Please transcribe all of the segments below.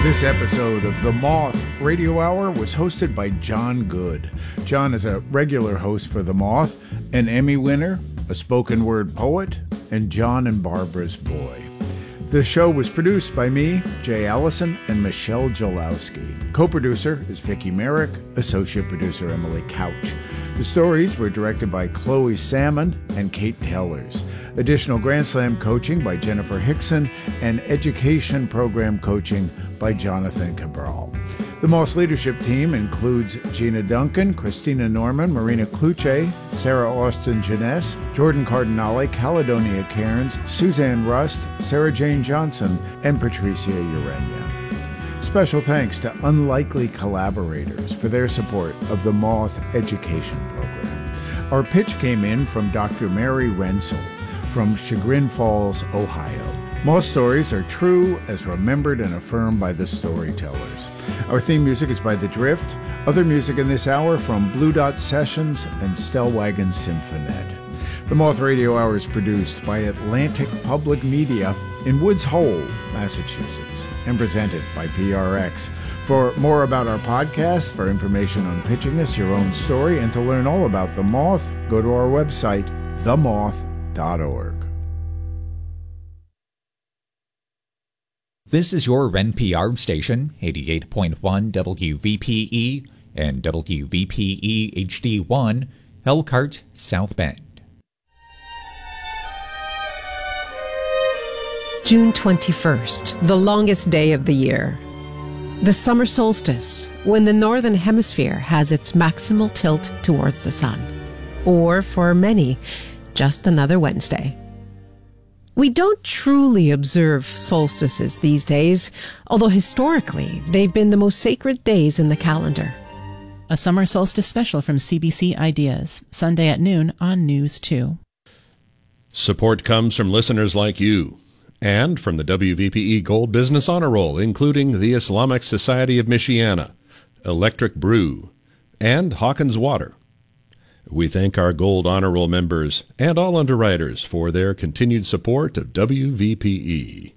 This episode of The Moth Radio Hour was hosted by John Good. John is a regular host for The Moth, an Emmy winner, a spoken word poet, and John and Barbara's boy. The show was produced by me, Jay Allison, and Michelle Jolowski. Co-producer is Vicki Merrick, associate producer Emily Couch. The stories were directed by Chloe Salmon and Kate Tellers. Additional Grand Slam coaching by Jennifer Hickson and education program coaching by Jonathan Cabral. The Moss leadership team includes Gina Duncan, Christina Norman, Marina Cluche, Sarah Austin Jeunesse, Jordan Cardinale, Caledonia Cairns, Suzanne Rust, Sarah Jane Johnson, and Patricia Urenia. Special thanks to unlikely collaborators for their support of the Moth Education Program. Our pitch came in from Dr. Mary Rensel from Chagrin Falls, Ohio. Most stories are true as remembered and affirmed by the storytellers. Our theme music is by The Drift. Other music in this hour from Blue Dot Sessions and Stellwagen Symphonet. The Moth Radio Hour is produced by Atlantic Public Media in Woods Hole, Massachusetts, and presented by PRX. For more about our podcast, for information on pitching us your own story, and to learn all about The Moth, go to our website, themoth.org. This is your NPR station, 88.1 WVPE and WVPE HD1, Elkhart, South Bend. June 21st, the longest day of the year. The summer solstice, when the northern hemisphere has its maximal tilt towards the sun. Or, for many, just another Wednesday. We don't truly observe solstices these days, although historically they've been the most sacred days in the calendar. A summer solstice special from CBC Ideas, Sunday at noon on News 2. Support comes from listeners like you, and from the WVPE Gold Business Honor Roll, including the Islamic Society of Michiana, Electric Brew, and Hawkins Water. We thank our Gold Honor Roll members and all underwriters for their continued support of WVPE.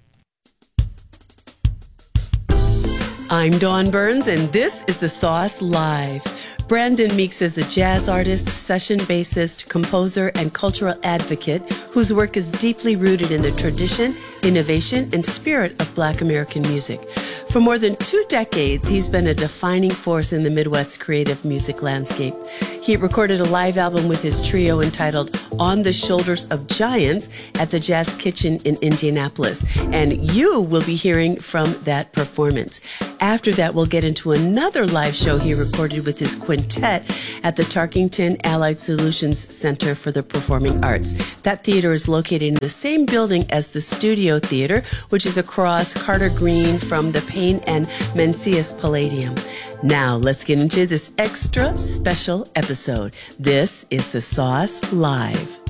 I'm Dawn Burns, and this is The Sauce Live. Brandon Meeks is a jazz artist, session bassist, composer, and cultural advocate whose work is deeply rooted in the tradition, innovation, and spirit of Black American music. For more than 2 decades, he's been a defining force in the Midwest's creative music landscape. He recorded a live album with his trio entitled On the Shoulders of Giants at the Jazz Kitchen in Indianapolis, and you will be hearing from that performance. After that, we'll get into another live show he recorded with his quintet at the Tarkington Allied Solutions Center for the Performing Arts. That theater is located in the same building as the Studio Theater, which is across Carter Green from the Payne and Mencius Palladium. Now, let's get into this extra special episode. This is The Sauce Live.